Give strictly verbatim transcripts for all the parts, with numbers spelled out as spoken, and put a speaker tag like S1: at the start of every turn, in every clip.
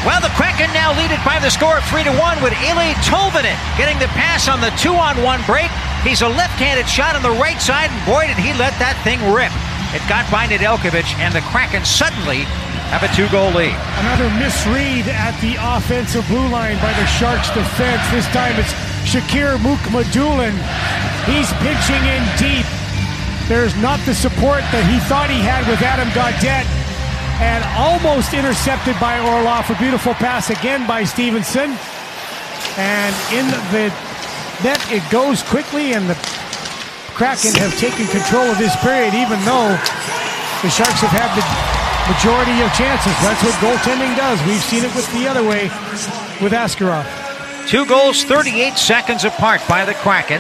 S1: Well, the Kraken now lead it by the score of three to one with Eeli Tolvanen getting the pass on the two-on-one break. He's a left-handed shot on the right side, and boy, did he let that thing rip. It got by Nedeljkovic, and the Kraken suddenly have a two-goal lead.
S2: Another misread at the offensive blue line by the Sharks defense. This time it's Shakir Mukhamadullin. He's pitching in deep. There's not the support that he thought he had with Adam Gaudette. And almost intercepted by Orlov. A beautiful pass again by Stevenson. And in the net it goes quickly, and the Kraken have taken control of this period, even though the Sharks have had the majority of chances. That's what goaltending does. We've seen it with the other way with Askarov.
S1: Two goals, thirty-eight seconds apart by the Kraken.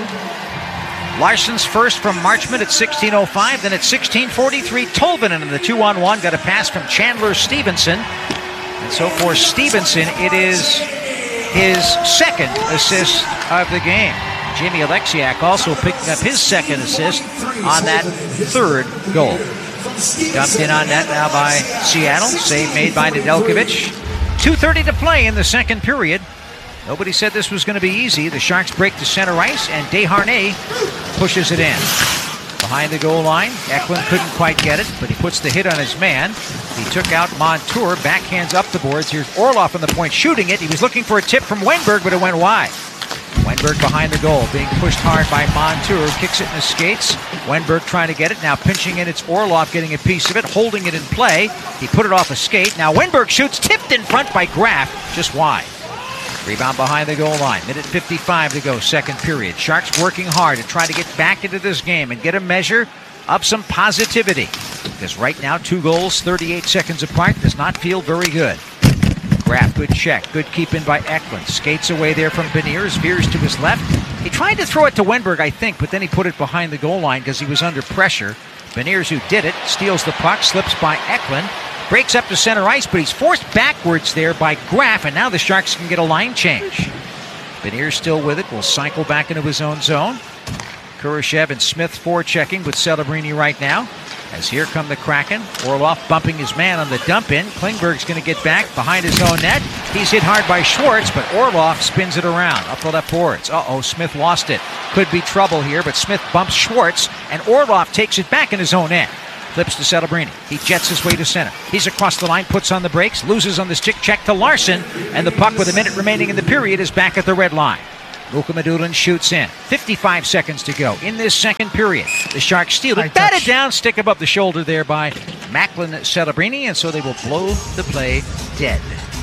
S1: Larson's first from Marchment at sixteen oh five, then at sixteen forty-three, Tolvanen in the two-on-one got a pass from Chandler Stevenson. And so for Stevenson, it is his second assist of the game. Jamie Alexiak also picking up his second assist on that third goal. Dumped in on net now by Seattle. Save made by Nedeljkovic. two thirty to play in the second period. Nobody said this was going to be easy. The Sharks break to center ice, and Desharnais pushes it in. Behind the goal line, Eklund couldn't quite get it, but he puts the hit on his man. He took out Montour, backhands up the boards. Here's Orlov on the point, shooting it. He was looking for a tip from Wenberg, but it went wide. Wenberg behind the goal, being pushed hard by Montour, kicks it in his skates. Wenberg trying to get it, now pinching in. It's Orlov getting a piece of it, holding it in play. He put it off a skate. Now Wenberg shoots, tipped in front by Graf, just wide. Rebound behind the goal line. Minute fifty-five to go, second period. Sharks working hard to try to get back into this game and get a measure of some positivity. Because right now, two goals, thirty-eight seconds apart, does not feel very good. Graf, good check. Good keep in by Eklund. Skates away there from Beniers. Veers to his left. He tried to throw it to Wenberg, I think, but then he put it behind the goal line because he was under pressure. Beniers, who did it, steals the puck, slips by Eklund. Breaks up to center ice, but he's forced backwards there by Graf, and now the Sharks can get a line change. Beniers still with it, will cycle back into his own zone. Kurashev and Smith forechecking with Celebrini right now. As here come the Kraken. Orlov bumping his man on the dump in. Klingberg's going to get back behind his own net. He's hit hard by Schwartz, but Orlov spins it around up the left boards. Uh-oh, Smith lost it. Could be trouble here, but Smith bumps Schwartz, and Orlov takes it back in his own net. Flips to Celebrini. He jets his way to center. He's across the line, puts on the brakes, loses on this chick check to Larson, and the puck with a minute remaining in the period is back at the red line. Mukhamadullin shoots in. fifty-five seconds to go in this second period. The Sharks steal it, batted down, stick above the shoulder there by Macklin Celebrini, and so they will blow the play dead.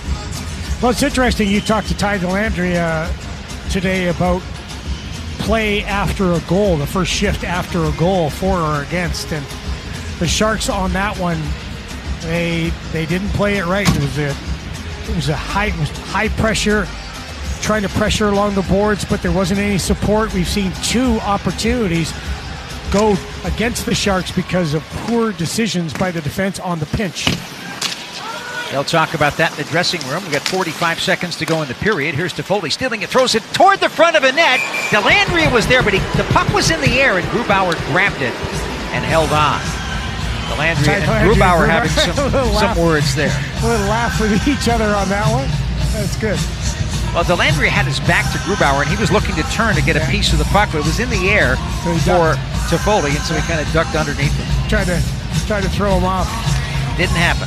S2: Well, it's interesting. You talked to Ty Dellandrea today about play after a goal, the first shift after a goal, for or against, and the Sharks on that one, they they didn't play it right. It was a it was a high it was high pressure, trying to pressure along the boards, but there wasn't any support. We've seen two opportunities go against the Sharks because of poor decisions by the defense on the pinch.
S1: They'll talk about that in the dressing room. We've got forty-five seconds to go in the period. Here's Toffoli stealing it, throws it toward the front of a net. Dellandrea was there, but he, the puck was in the air, and Grubauer grabbed it and held on. Dellandrea and Grubauer having some, some words there.
S2: A little laugh with each other on that one. That's good.
S1: Well, Dellandrea had his back to Grubauer, and he was looking to turn to get a piece of the puck, but it was in the air for Toffoli, and so he kind of ducked underneath it.
S2: Tried to, tried to throw him off.
S1: Didn't happen.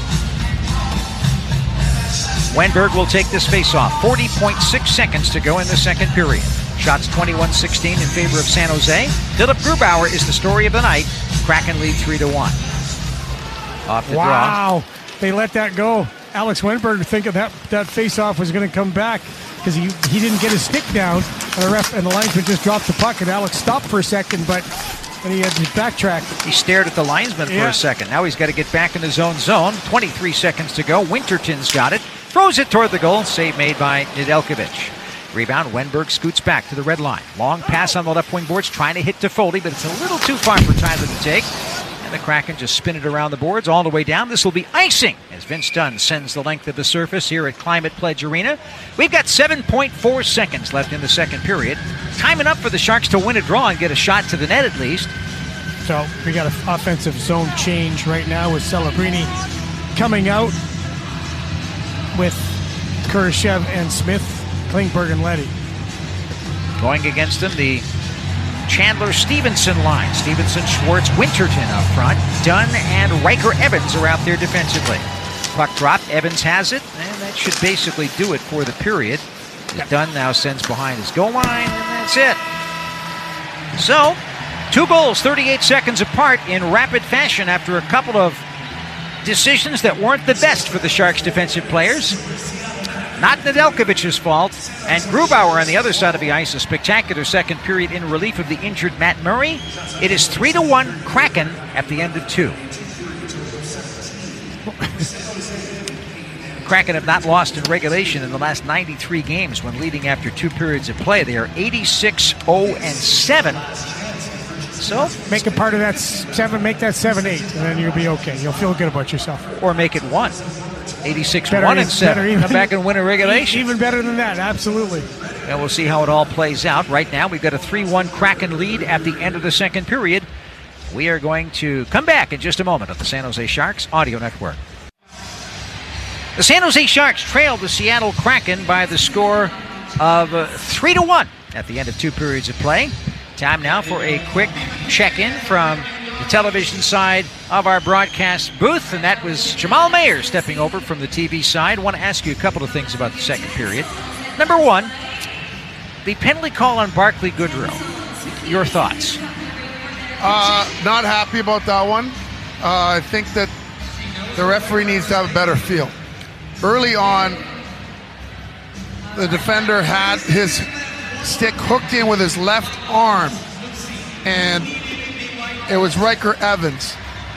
S1: Wenberg will take this face-off. forty point six seconds to go in the second period. Shots twenty-one sixteen in favor of San Jose. Philip Grubauer is the story of the night. Kraken lead three to one. Off the
S2: wow,
S1: draw.
S2: They let that go. Alex Wenberg thinking that that face-off was going to come back because he he didn't get his stick down, and the ref and the linesman just dropped the puck, and Alex stopped for a second, but then he had to backtrack.
S1: He stared at the linesman
S2: yeah.
S1: for a second. Now he's got to get back in his own zone. twenty-three seconds to go. Winterton's got it. Throws it toward the goal. Save made by Nedeljkovic. Rebound, Wenberg scoots back to the red line. Long pass on the left wing boards, trying to hit Toffoli, but it's a little too far for Tyler to take. And the Kraken just spin it around the boards all the way down. This will be icing as Vince Dunn sends the length of the surface here at Climate Pledge Arena. We've got seven point four seconds left in the second period. Time enough for the Sharks to win a draw and get a shot to the net at least.
S2: So we got an offensive zone change right now with Celebrini coming out with Kurashev and Smith, Klingberg and Leddy.
S1: Going against them, the Chandler-Stevenson line. Stevenson, Schwartz, Winterton up front. Dunn and Riker Evans are out there defensively. Puck drop, Evans has it, and that should basically do it for the period. Yep. Dunn now sends behind his goal line, and that's it. So, two goals, thirty-eight seconds apart in rapid fashion after a couple of decisions that weren't the best for the Sharks defensive players. Not Nedeljkovic's fault. And Grubauer on the other side of the ice, a spectacular second period in relief of the injured Matt Murray. It is three to one Kraken at the end of two. Kraken have not lost in regulation in the last ninety-three games when leading after two periods of play. They are eighty-six oh seven. So
S2: make it part of that seven, make that seven eight, and then you'll be okay. You'll feel good about yourself.
S1: Or make it one. eighty-six one and seven. Even, Come back and win a regulation.
S2: Even better than that, absolutely.
S1: And we'll see how it all plays out. Right now, we've got a three one Kraken lead at the end of the second period. We are going to come back in just a moment on the San Jose Sharks Audio Network. The San Jose Sharks trailed the Seattle Kraken by the score of uh, three to one at the end of two periods of play. Time now for a quick check-in from the television side of our broadcast booth, and that was Jamal Mayer stepping over from the T V side. I want to ask you a couple of things about the second period. Number one, the penalty call on Barclay Goodrow. Your thoughts?
S3: Uh, not happy about that one. Uh, I think that the referee needs to have a better feel. Early on, the defender had his stick hooked in with his left arm, and it was Riker Evans.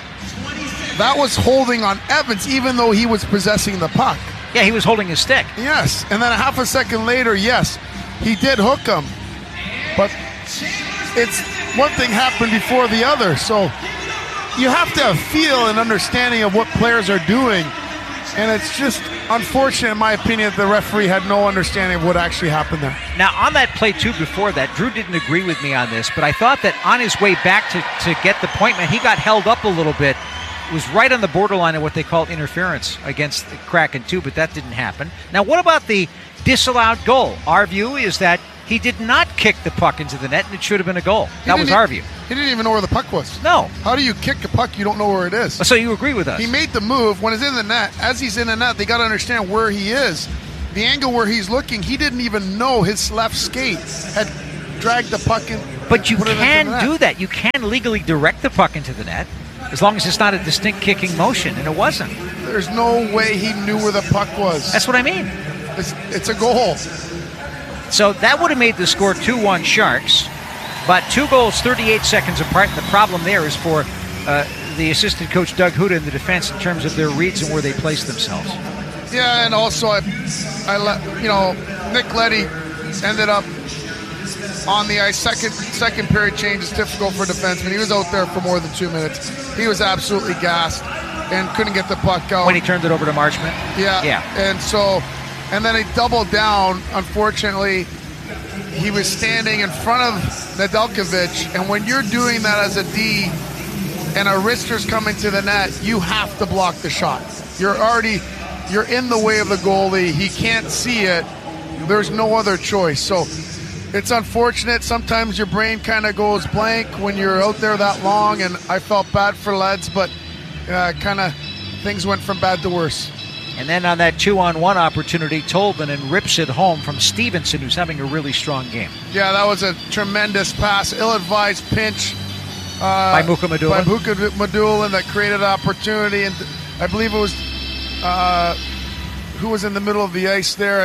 S3: That was holding on Evans, even though he was possessing the puck.
S1: Yeah, he was holding his stick.
S3: Yes, and then a half a second later, yes, he did hook him. But it's one thing happened before the other, so you have to have feel and understanding of what players are doing. And it's just unfortunate, in my opinion, that the referee had no understanding of what actually happened there.
S1: Now, on that play, too, before that, Drew didn't agree with me on this, but I thought that on his way back to, to get the point, man, he got held up a little bit. It was right on the borderline of what they call interference against the Kraken, too, but that didn't happen. Now, what about the disallowed goal? Our view is that he did not kick the puck into the net, and it should have been a goal.
S3: He
S1: that was our view.
S3: He didn't even know where the puck was.
S1: No.
S3: How do you kick a puck you don't know where it is?
S1: So you agree with us?
S3: He made the move. When it's in the net, as he's in the net, they got to understand where he is. The angle where he's looking, he didn't even know his left skate had dragged the puck in.
S1: But you can do that. You can legally direct the puck into the net as long as it's not a distinct kicking motion, and it wasn't.
S3: There's no way he knew where the puck was.
S1: That's what I mean.
S3: It's, it's a goal.
S1: So that would have made the score two one Sharks, but two goals thirty-eight seconds apart. The problem there is for uh, the assistant coach Doug Huda in the defense in terms of their reads and where they place themselves.
S3: Yeah, and also I, I let you know Nick Leddy ended up on the ice. Second second period change is difficult for defensemen. He was out there for more than two minutes. He was absolutely gassed and couldn't get the puck out
S1: when he turned it over to Marchment.
S3: Yeah,
S1: yeah,
S3: and so. And then he doubled down. Unfortunately, he was standing in front of Nedeljkovic. And when you're doing that as a D and a wrister's coming to the net, you have to block the shot. You're already, you're in the way of the goalie. He can't see it. There's no other choice. So it's unfortunate. Sometimes your brain kind of goes blank when you're out there that long. And I felt bad for Leds, but uh, kind of things went from bad to worse.
S1: And then on that two-on-one opportunity, Tolvanen rips it home from Stevenson, who's having a really strong game.
S3: Yeah, that was a tremendous pass. Ill-advised pinch uh,
S1: by Muka Madulin.
S3: By Muka Madulin that created opportunity. And I believe it was uh, who was in the middle of the ice there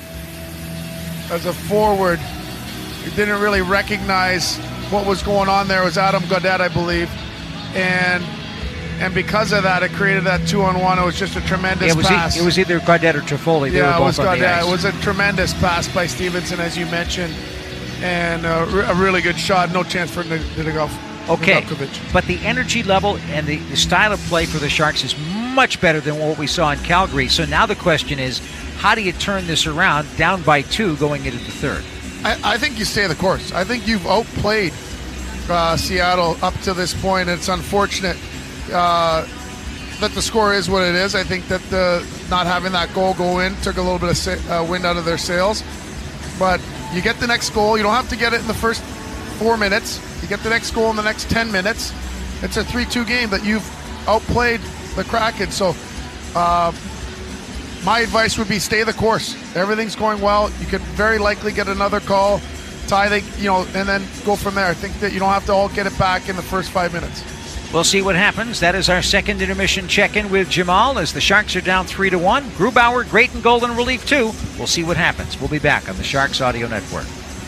S3: as a forward. He didn't really recognize what was going on there. It was Adam Gaudette, I believe. And... And because of that, it created that two-on-one. It was just a tremendous
S1: yeah, it was
S3: pass.
S1: E- it was either Gaudette or Toffoli. They
S3: yeah,
S1: were
S3: it was
S1: both on the
S3: Gaudette.
S1: ice.
S3: It was a tremendous pass by Stevenson, as you mentioned, and a, re- a really good shot. No chance for Nedeljkovic.
S1: Okay, but the energy level and the, the style of play for the Sharks is much better than what we saw in Calgary. So now the question is, how do you turn this around, down by two, going into the third?
S3: I, I think you stay the course. I think you've outplayed uh, Seattle up to this point. It's unfortunate. Uh, that the score is what it is. I think that the not having that goal go in took a little bit of sa- uh, wind out of their sails. But you get the next goal. You don't have to get it in the first four minutes. You get the next goal in the next ten minutes. It's a three two game that you've outplayed the Kraken. So uh, my advice would be stay the course. Everything's going well. You could very likely get another call, tie the, you know, and then go from there. I think that you don't have to all get it back in the first five minutes.
S1: We'll see what happens. That is our second intermission check-in with Jamal as the Sharks are down three to one. Grubauer, great in goal and relief too. We'll see what happens. We'll be back on the Sharks Audio Network.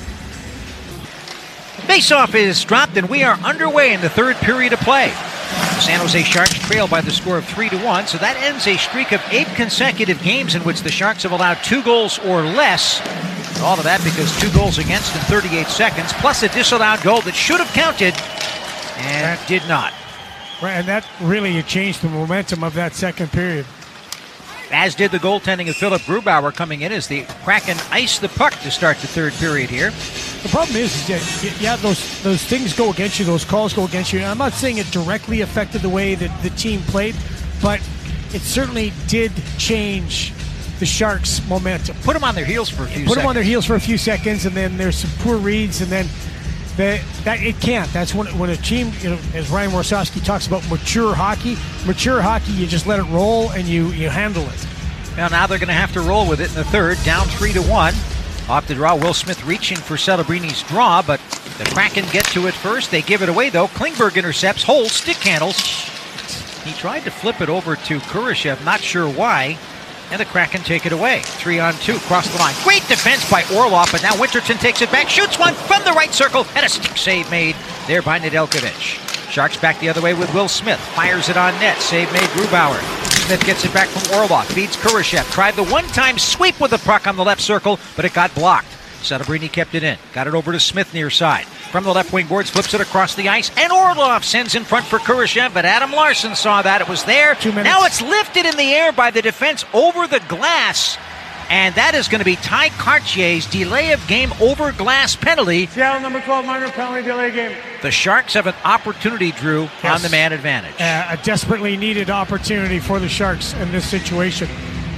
S1: Face-off is dropped and we are underway in the third period of play. The San Jose Sharks trail by the score of three to one, so that ends a streak of eight consecutive games in which the Sharks have allowed two goals or less. All of that because two goals against in thirty-eight seconds, plus a disallowed goal that should have counted and did not.
S2: Right, and that really changed the momentum of that second period.
S1: As did the goaltending of Philip Grubauer coming in as the Kraken iced the puck to start the third period here.
S2: The problem is, is that, yeah, those those things go against you, those calls go against you. And I'm not saying it directly affected the way that the team played, but it certainly did change the Sharks' momentum.
S1: Put them on their heels for a few
S2: Put
S1: seconds.
S2: them on their heels for a few seconds, and then there's some poor reads, and then That, that it can't. That's when when a team, you know, as Ryan Warsawski talks about mature hockey. Mature hockey, you just let it roll and you you handle it.
S1: Well, now they're going to have to roll with it in the third, down three to one. Off the draw, Will Smith reaching for Celebrini's draw, but the Kraken get to it first. They give it away though. Klingberg intercepts, holds, stick handles. He tried to flip it over to Kurashev, not sure why. And the Kraken take it away. Three on two, cross the line. Great defense by Orlov, but now Winterton takes it back, shoots one from the right circle, and a stick save made there by Nedeljkovic. Sharks back the other way with Will Smith. Fires it on net. Save made Grubauer. Smith gets it back from Orlov. Feeds Kurashev. Tried the one-time sweep with the puck on the left circle, but it got blocked. Celebrini kept it in. Got it over to Smith near side. From the left wing boards, flips it across the ice, and Orlov sends in front for Kurashev, but Adam Larson saw that. It was there.
S2: Two minutes.
S1: Now it's lifted in the air by the defense over the glass, and that is going to be Ty Cartier's delay of game over glass penalty.
S2: Seattle number twelve minor penalty delay game.
S1: The Sharks have an opportunity, Drew,
S2: Yes.
S1: on the man advantage.
S2: Uh, a desperately needed opportunity for the Sharks in this situation.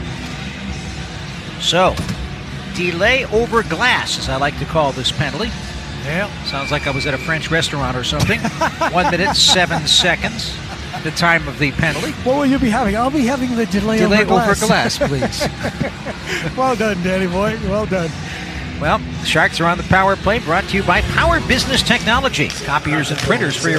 S1: So, delay over glass, as I like to call this penalty.
S2: Yeah.
S1: Sounds like I was at a French restaurant or something. One minute, seven seconds, the time of the penalty.
S2: What will you be having? I'll be having the delay,
S1: Delay
S2: over glass.
S1: over glass, please.
S2: Well done, Danny boy. Well done.
S1: Well, the Sharks are on the power play, brought to you by Power Business Technology. Copiers and printers for your